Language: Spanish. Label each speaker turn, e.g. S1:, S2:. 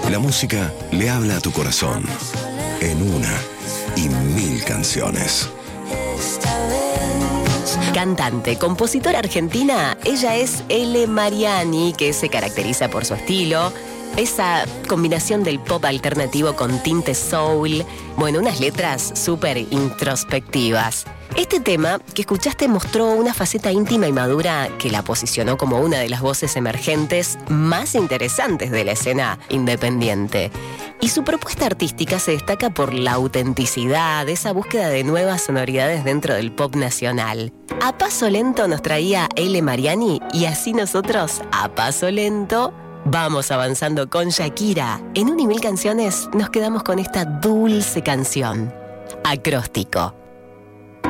S1: La música le habla a tu corazón en una y mil canciones.
S2: Cantante, compositora argentina, ella es Ele Mariani, que se caracteriza por su estilo, esa combinación del pop alternativo con tinte soul, bueno, unas letras súper introspectivas. Este tema que escuchaste mostró una faceta íntima y madura que la posicionó como una de las voces emergentes más interesantes de la escena independiente. Y su propuesta artística se destaca por la autenticidad, esa búsqueda de nuevas sonoridades dentro del pop nacional. A paso lento nos traía Ele Mariani y así nosotros, a paso lento, vamos avanzando con Shakira. En 1 y 1000 canciones nos quedamos con esta dulce canción, Acróstico.